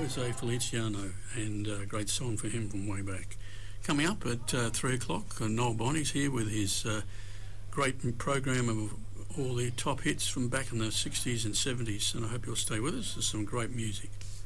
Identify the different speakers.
Speaker 1: Jose Feliciano, and a great song for him from way back. Coming up at 3 o'clock, Noel Bonnie's here with his great program of all the top hits from back in the 60s and 70s, and I hope you'll stay with us. There's some great music.